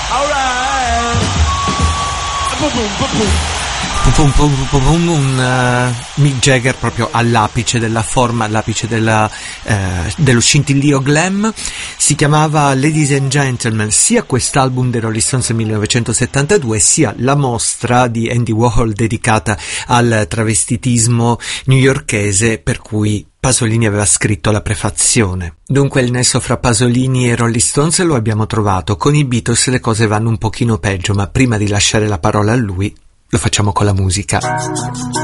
Un Mick Jagger proprio all'apice della forma, all'apice dello scintillio glam. Si chiamava Ladies and Gentlemen sia quest'album dei Rolling Stones del 1972 sia la mostra di Andy Warhol dedicata al travestitismo newyorkese, per cui Pasolini aveva scritto la prefazione. Dunque il nesso fra Pasolini e Rolling Stones lo abbiamo trovato. Con i Beatles le cose vanno un pochino peggio, ma prima di lasciare la parola a lui lo facciamo con la musica.